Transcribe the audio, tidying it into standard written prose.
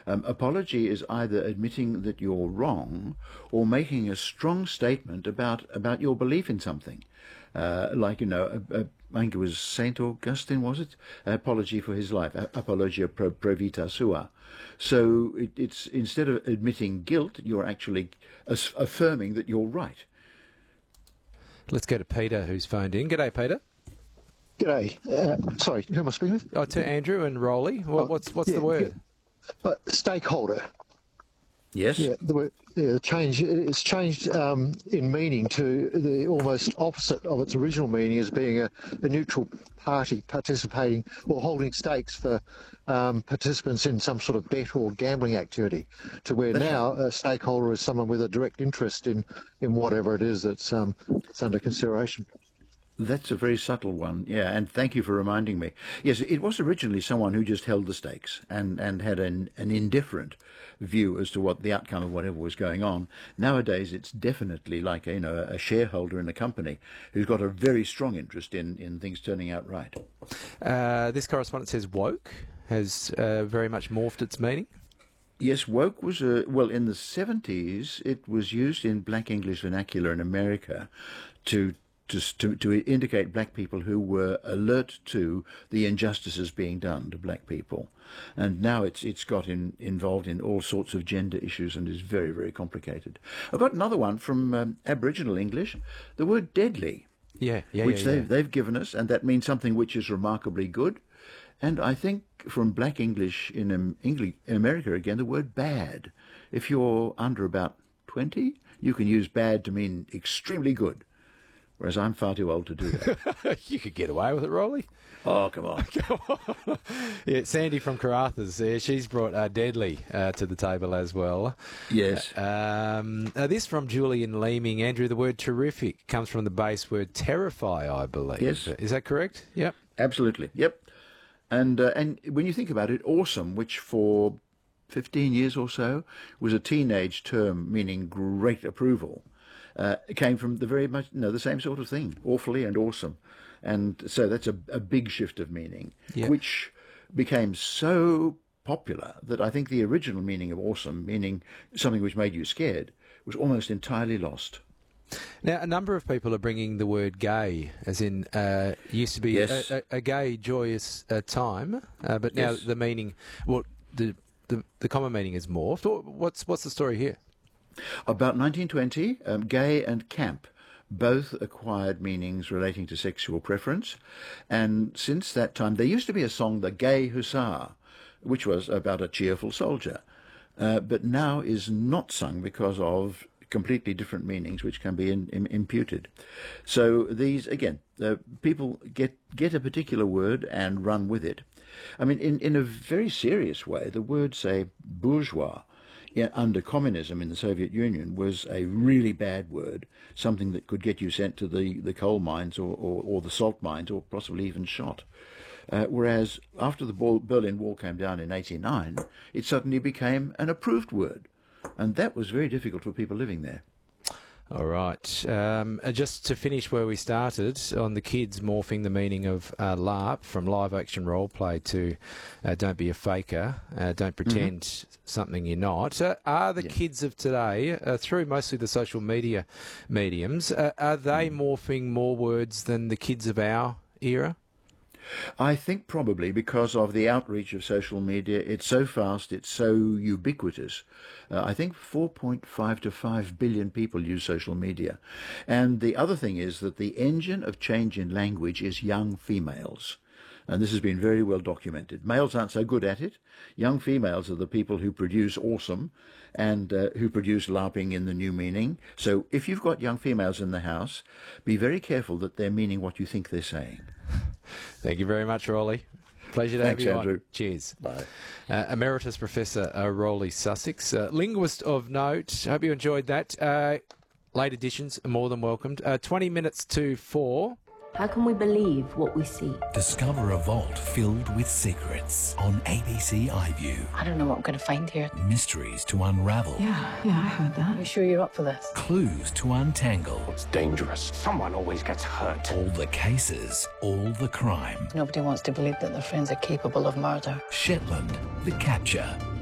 Apology is either admitting that you're wrong or making a strong statement about your belief in something. Like, I think it was St. Augustine, was it? Apology for his life, apologia pro vita sua. So it's instead of admitting guilt, you're actually affirming that you're right. Let's go to Peter, who's phoned in. G'day, Peter. G'day. Sorry, who am I speaking with? Oh, to Andrew and Rolly. What's the word? Stakeholder. Yes. Yeah, the word change. It's changed in meaning to the almost opposite of its original meaning as being a neutral party participating or holding stakes for participants in some sort of bet or gambling activity. To where now a stakeholder is someone with a direct interest in whatever it is that's under consideration. That's a very subtle one, yeah, and thank you for reminding me. Yes, it was originally someone who just held the stakes and had an indifferent view as to what the outcome of whatever was going on. Nowadays, it's definitely like a shareholder in a company who's got a very strong interest in things turning out right. This correspondent says woke has very much morphed its meaning. Yes, woke was, in the 70s, it was used in Black English vernacular in America to indicate black people who were alert to the injustices being done to black people. And now it's got involved in all sorts of gender issues and is very, very complicated. I've got another one from Aboriginal English, the word deadly, which they've given us, and that means something which is remarkably good. And I think from Black English in America, again, the word bad. If you're under about 20, you can use bad to mean extremely good. Whereas I'm far too old to do that. You could get away with it, Rolly. Oh, come on. Yeah, Sandy from Carruthers, she's brought deadly to the table as well. Yes. This from Julian Leeming. Andrew, the word terrific comes from the base word terrify, I believe. Yes. Is that correct? Yep. Absolutely. Yep. And when you think about it, awesome, which for 15 years or so was a teenage term meaning great approval. It came from the same sort of thing, awfully and awesome. And so that's a big shift of meaning, which became so popular that I think the original meaning of awesome, meaning something which made you scared, was almost entirely lost. Now, a number of people are bringing the word gay, as in used to be a gay, joyous time, but now the meaning, the common meaning is morphed. What's the story here? About 1920, gay and camp both acquired meanings relating to sexual preference, and since that time there used to be a song, The Gay Hussar, which was about a cheerful soldier, but now is not sung because of completely different meanings which can be imputed. So these, again, people get a particular word and run with it. I mean, in a very serious way, the word, say, bourgeois, under communism in the Soviet Union was a really bad word, something that could get you sent to the coal mines or the salt mines or possibly even shot. Whereas after the Berlin Wall came down in 1989, it suddenly became an approved word. And that was very difficult for people living there. All right. Just to finish where we started, on the kids morphing the meaning of LARP from live action role play to don't be a faker, don't pretend something you're not. Are the kids of today, through mostly the social media mediums, are they morphing more words than the kids of our era? I think probably because of the outreach of social media. It's so fast, it's so ubiquitous. I think 4.5 to 5 billion people use social media. And the other thing is that the engine of change in language is young females. And this has been very well documented. Males aren't so good at it. Young females are the people who produce awesome and who produce LARPing in the new meaning. So if you've got young females in the house, be very careful that they're meaning what you think they're saying. Thank you very much, Rolly. Pleasure to have you Andrew. on. Cheers. Bye. Emeritus Professor Rolly Sussex, linguist of note. Hope you enjoyed that. Late editions are more than welcomed. 20 minutes to 4. How can we believe what we see? Discover a vault filled with secrets on ABC iView. I don't know what I'm going to find here. Mysteries to unravel. Yeah, I heard that. Are you sure you're up for this? Clues to untangle. It's dangerous. Someone always gets hurt. All the cases, all the crime. Nobody wants to believe that their friends are capable of murder. Shetland, The Capture.